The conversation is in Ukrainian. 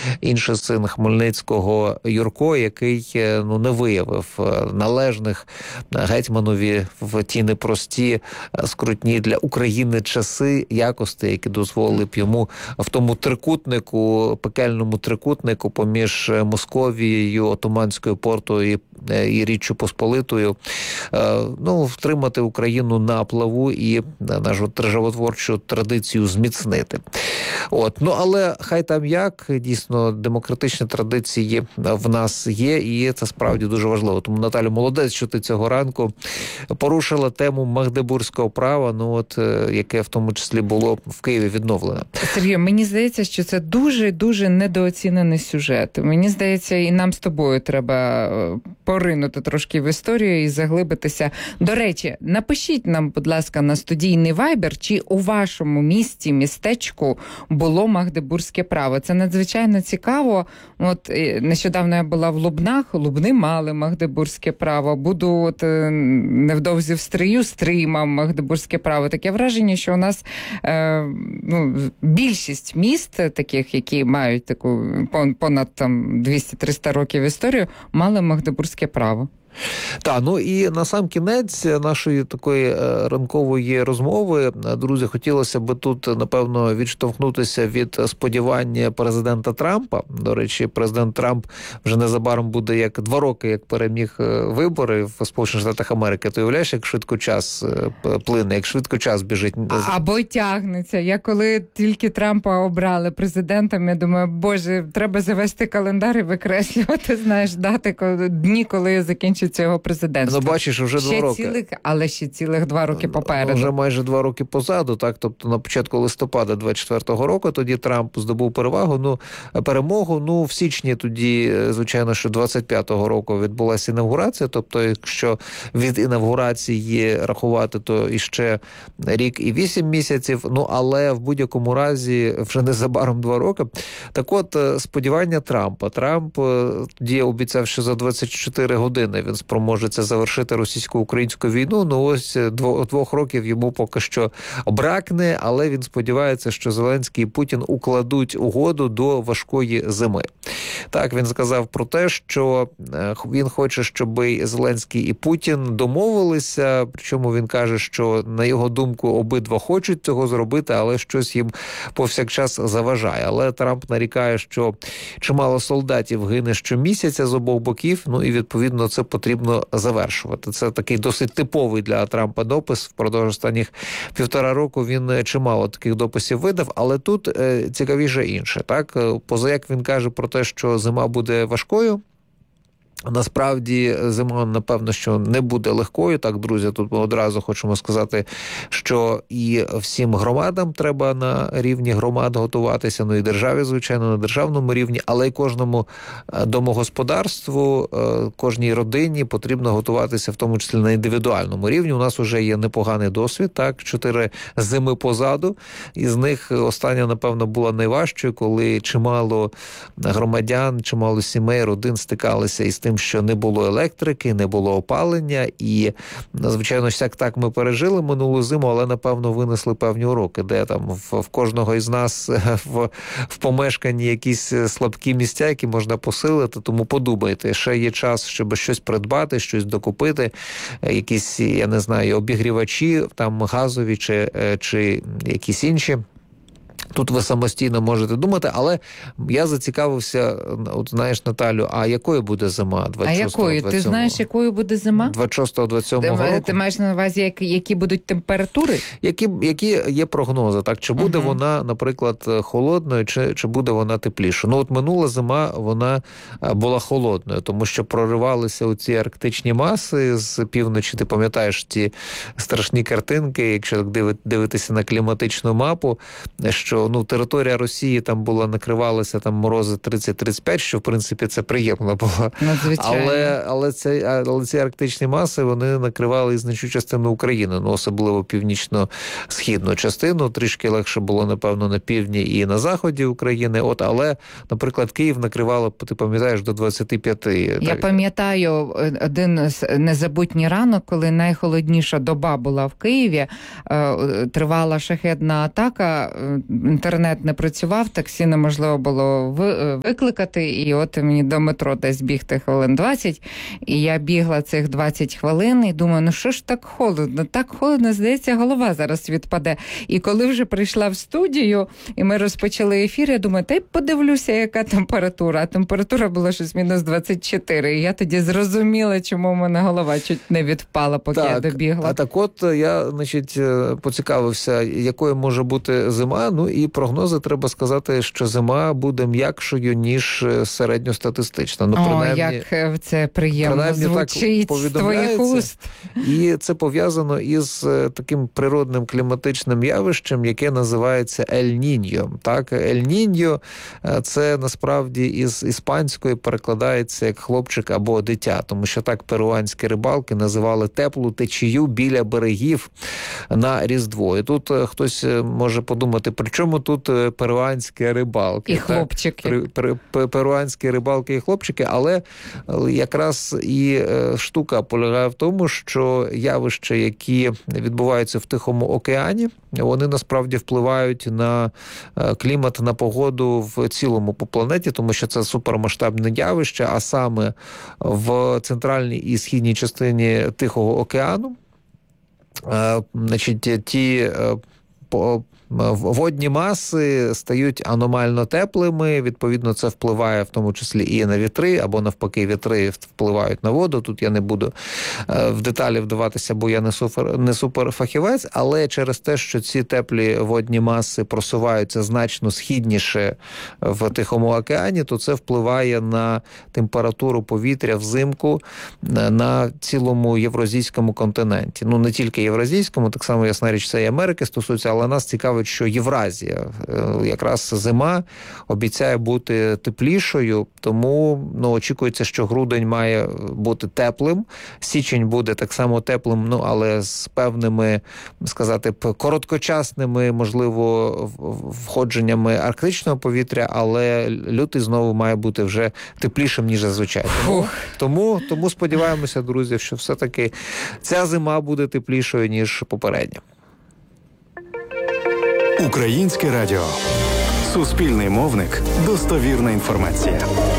інший син Хмельницького Юрко, який не виявив належних гетьманові в ті непрості, скрутні для України часи якості, які дозволили б йому в тому трикутнику, пекельному трикутнику поміж Московією, Отоманською Портою і Річчю Посполитою, втримати Україну на плаву і нашу державотворчу традицію зміцнити. Але хай там як, дійсно, демократичні традиції в нас є, і це справді дуже важливо. Тому, Наталю, молодець, що ти цього ранку порушила тему магдебурзького права, яке в тому числі було в Києві відновлено. Сергій, мені здається, що це дуже-дуже недооцінений сюжет. Мені здається, і нам з тобою треба поринути трошки в історію і заглибитися. До речі, напишіть нам, будь ласка, на студійний вайбер, чи у вашому місті, містечку було магдебурзьке право. Це надзвичайно цікаво. Нещодавно я була в Лубнах, Лубни мали магдебурзьке право. Буду невдовзі в Стрию, Стрий мав магдебурзьке право. Таке враження, що у нас більшість міст таких, які мають таку понад 200-300 років історію, мали магдебурзьке право. Так, і на сам кінець нашої такої ранкової розмови, друзі, хотілося б тут, напевно, відштовхнутися від сподівань президента Трампа. До речі, президент Трамп вже незабаром буде 2 роки, як переміг вибори в Сполучених Штатах Америки. Ти уявляєш, як швидко час плине, як швидко час біжить? Або тягнеться. Я коли тільки Трампа обрали президентом, я думаю, боже, треба завести календар і викреслювати, дати, дні, коли я закінчу цього президентства. Бачиш, вже 2 роки. Але ще цілих 2 роки попереду. Вже майже 2 роки позаду, так? Тобто на початку листопада 24-го року тоді Трамп здобув перемогу. В січні тоді, звичайно, що 25-го року відбулася інавгурація. Тобто, якщо від інавгурації рахувати, то іще рік і 8 місяців. Але в будь-якому разі вже незабаром 2 роки. Так от, сподівання Трампа. Трамп тоді обіцяв, що за 24 години він спроможеться завершити російсько-українську війну. Ось 2 років йому поки що бракне, але він сподівається, що Зеленський і Путін укладуть угоду до важкої зими. Так, він сказав про те, що він хоче, щоб Зеленський і Путін домовилися, причому він каже, що, на його думку, обидва хочуть цього зробити, але щось їм повсякчас заважає. Але Трамп нарікає, що чимало солдатів гине щомісяця з обох боків, і, відповідно, це потрібно завершувати. Це такий досить типовий для Трампа допис. Впродовж останніх 1,5 року він чимало таких дописів видав, але тут цікавіше інше. Так? Позаяк він каже про те, що зима буде важкою, насправді зима, напевно, що не буде легкою. Так, друзі, тут ми одразу хочемо сказати, що і всім громадам треба на рівні громад готуватися, і державі, звичайно, на державному рівні, але й кожному домогосподарству, кожній родині потрібно готуватися, в тому числі на індивідуальному рівні. У нас вже є непоганий досвід, так, 4 зими позаду, із них остання, напевно, була найважчою, коли чимало громадян, чимало сімей, родин стикалися із тим, що не було електрики, не було опалення, і, звичайно, так ми пережили минулу зиму, але, напевно, винесли певні уроки, де там в кожного із нас в помешканні якісь слабкі місця, які можна посилити, тому подумайте, ще є час, щоб щось придбати, щось докупити, якісь, я не знаю, обігрівачі, там газові чи якісь інші. Тут ви самостійно можете думати, але я зацікавився, Наталю, а якою буде зима 26-27? А якою? Ти знаєш, якою буде зима? 26-27 року? Ти маєш на увазі, які будуть температури? Які є прогнози, так? Чи буде вона, наприклад, холодною, чи буде вона теплішою? Минула зима, вона була холодною, тому що проривалися оці арктичні маси з півночі. Ти пам'ятаєш ті страшні картинки, якщо дивитися на кліматичну мапу, що територія Росії там була, накривалася там морози 30-35, що в принципі це приємно було. Але ці арктичні маси, вони накривали і значну частину України, особливо північно-східну частину. Трішки легше було, напевно, на півдні і на заході України. Але, наприклад, Київ накривало, ти пам'ятаєш, до 25. Я пам'ятаю один незабутній ранок, коли найхолодніша доба була в Києві, тривала шахедна атака інтернет не працював, таксі неможливо було викликати, і от мені до метро десь бігти хвилин 20, і я бігла цих 20 хвилин, і думаю, ну що ж так холодно, здається, голова зараз відпаде. І коли вже прийшла в студію, і ми розпочали ефір, я думаю, та й подивлюся, яка температура. А температура була щось мінус 24, і я тоді зрозуміла, чому в мене голова чуть не відпала, поки я добігла. А так от, я, поцікавився, якою може бути зима, ну і прогнози, треба сказати, що зима буде м'якшою, ніж середньостатистична. Ну, принаймні, як це приємно звучить з твоїх уст. І це пов'язано із таким природним кліматичним явищем, яке називається Ель-Ніньо. Так, Ель-Ніньо – це насправді із іспанської перекладається як хлопчик або дитя, тому що так перуанські рибалки називали теплу течію біля берегів на Різдво. І тут хтось може подумати, при чому тут перуанські рибалки? І хлопчики. Перуанські рибалки і хлопчики, але якраз і штука полягає в тому, що явища, які відбуваються в Тихому океані, вони насправді впливають на клімат, на погоду в цілому по планеті, тому що це супермасштабне явище, а саме в центральній і східній частині Тихого океану, ті водні маси стають аномально теплими, відповідно це впливає в тому числі і на вітри, або навпаки вітри впливають на воду. Тут я не буду в деталі вдаватися, бо я не суперфахівець, але через те, що ці теплі водні маси просуваються значно східніше в Тихому океані, то це впливає на температуру повітря взимку на цілому євразійському континенті. Ну, не тільки євразійському, так само, ясна річ, це і Америки стосується, але нас цікавить, що Євразія, якраз зима обіцяє бути теплішою, тому очікується, що грудень має бути теплим, січень буде так само теплим, але з певними, сказати, короткочасними, можливо, входженнями арктичного повітря, але лютий знову має бути вже теплішим, ніж зазвичай. Тому сподіваємося, друзі, що все-таки ця зима буде теплішою, ніж попередня. Українське радіо. Суспільний мовник. Достовірна інформація.